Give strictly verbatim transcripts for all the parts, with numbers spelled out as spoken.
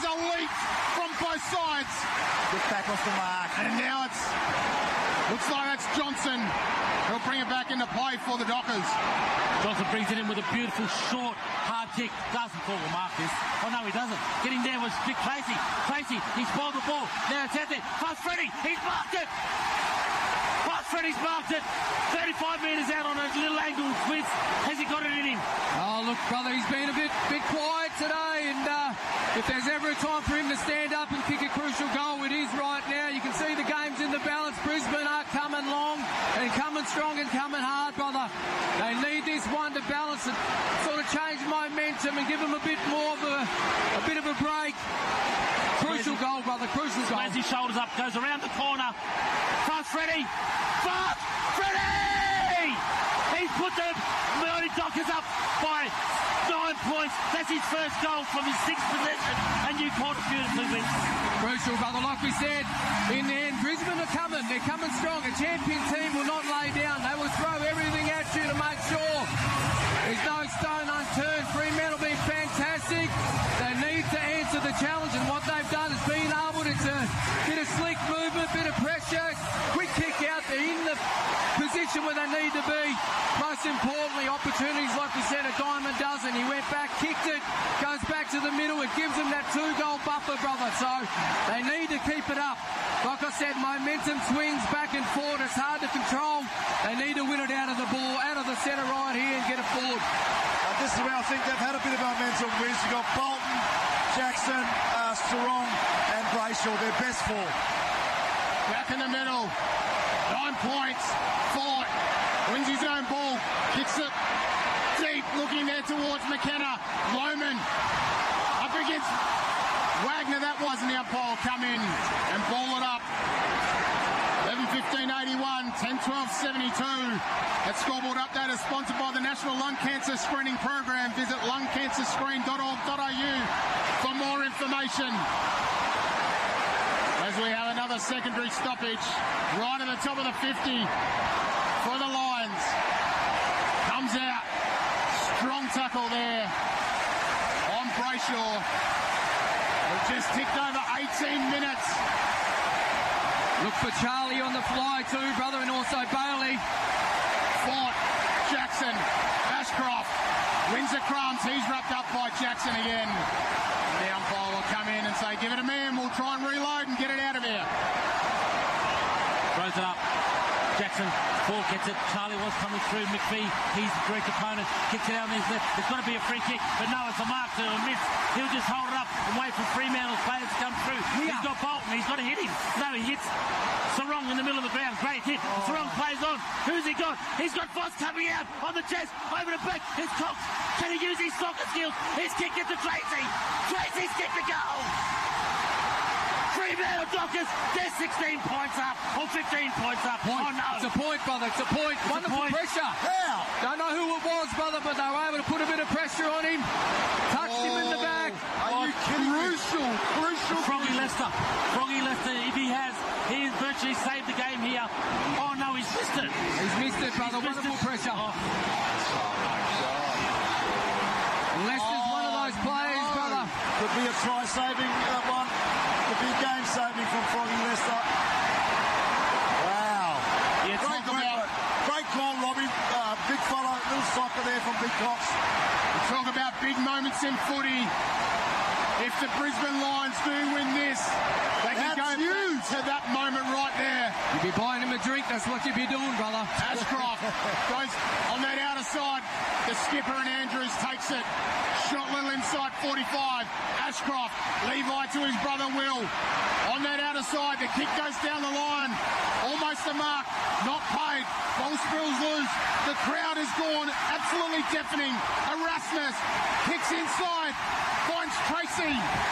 a leap from both sides. Good tackles to mark. And now it's, looks like that's Johnson. He'll bring it back into play for the Dockers. Johnson brings it in with a beautiful, short, hard kick. Doesn't fall to mark this. Oh, no, he doesn't. Getting there was Vic Tracy. Tracy, he's bowled the ball. Now it's out there. Fast Freddy, he's marked it. Fast Freddy's marked it. thirty-five metres out on a little angle twist. Has he got it in him? Oh, look, brother, he's been a bit bit quiet today, and uh, if there's ever a time for him to stand up and kick a crucial goal, it is right now. You can see the game's in the balance. Brisbane are coming long and coming strong and coming hard, brother. They need this one to balance it, sort of change momentum and give them a bit more of a, a bit of a break. Crucial goal, brother, crucial goal. As his shoulders up, goes around the corner. Fast Freddy! Fast Freddy! He's put the Melody Dockers up by nine points. That's his first goal from his sixth possession. And you caught it beautifully, Vince. Crucial, brother. Like we said, in the end, Brisbane are coming. They're coming strong. A champion team will not lay down. They will throw everything at you to make sure there's no stone unturned. Fremantle will be fantastic. They need to answer the challenge, and what they've done is been able to uh, get a slick movement, bit of pressure, quick kick out. They're in the position where they need to be. Most importantly, opportunities, like we said, a diamond dozen. He went back, kicked it, goes back to the middle. It gives them that two-goal buffer, brother. So they need to keep it up. Like I said, momentum swings back and forth. It's hard to control. They need to win it out of the ball, out of the centre right here and get it forward. Uh, this is where I think they've had a bit of momentum, Wiz. You've got Bolton, Jackson, uh, Sarong and Brayshaw, their best four. Back in the middle. Nine points. Four. Wins his own ball. Kicks it deep. Looking there towards McKenna. Lohman. Up against Wagner. That wasn't the umpire. Come in and ball it up. eleven fifteen eighty-one. ten twelve seventy-two. That scoreboard update is sponsored by the National Lung Cancer Screening Program. Visit lung cancer screen dot org dot a u for more information. As we have another secondary stoppage right at the top of the fifty for the Lions. Comes out. Strong tackle there on Brayshaw. We've just ticked over eighteen minutes. Look for Charlie on the fly too, brother, and also Bailey. Fought. Jackson. Ashcroft. Wins the crumbs. He's wrapped up by Jackson again. The umpire will come in and say, give it a man. We'll try and reload and get it out of here. Throws it up. Jackson, ball gets it. Charlie was coming through. McPhee, he's the direct opponent. Kicks it out on his left. There's got to be a free kick, but no, it's a mark to a miss. He'll just hold it up and wait for Fremantle's players to come through. Yeah. He's got Bolton. He's got to hit him. No, he hits Sarong in the middle of the ground. Great hit. Oh. Sarong plays on. Who's he got? He's got Foss coming out on the chest. Over the back. It's Cox. Can he use his soccer skills? His kick gets to Tracy. Tracy's kick to goal. Fremantle Dockers, they're sixteen points up, or fifteen points up. Point. Oh, no. It's a point, brother. It's a point. It's Wonderful a point. pressure. How? Don't know who it was, brother, but they were able to put a bit of pressure on him. Touched oh. him in the back. Are you kidding? Crucial, crucial. Froggy Lester. Froggy Lester, if he has, he has virtually saved the game here. Oh, no, he's missed it. He's missed it, brother. He's Wonderful missed it. pressure. Oh. Lester's oh, one of those players, no. brother. Could be a try-saving uh, one. Could be game-saving from Froggy Lester. Wow. Yeah, great, talk great, about, great call, Robbie. Uh, big fellow, little soccer there from Big Cox. we talk about big moments in footy. If the Brisbane Lions do win this, they can That's go huge. to that moment right there. You'd be buying him a drink. That's what you'd be doing, brother. Ashcroft goes on that outer side. The skipper and Andrews takes it. Shot little inside forty-five. Ashcroft, Levi to his brother Will. On that outer side, the kick goes down the line. Almost a mark. Not paid. Ball spills loose. The crowd is gone. Absolutely deafening. Erasmus kicks inside. Finds Tracy.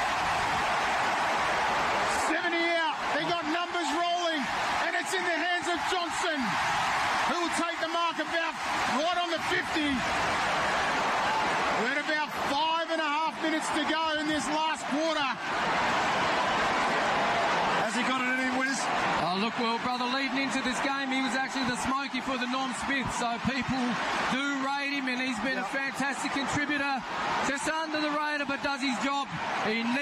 seventy out. They got numbers rolling. And it's in the hands of Johnson, who will take the mark about right on the fifty. We're at about five and a half minutes to go in this last quarter. Has he got it in him, Wiz? Oh, look, well, brother, leading into this game, he was actually the smoky for the Norm Smith, so people do rate him, and he's been yep. a fantastic contributor. Just under the radar, but does his job. He